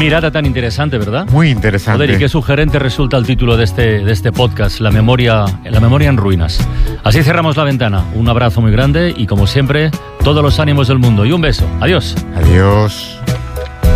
mirada tan interesante, ¿verdad? Muy interesante. Joder, y qué sugerente resulta el título de este podcast, La memoria en ruinas. Así cerramos la ventana. Un abrazo muy grande y, como siempre, todos los ánimos del mundo. Y un beso. Adiós. Adiós.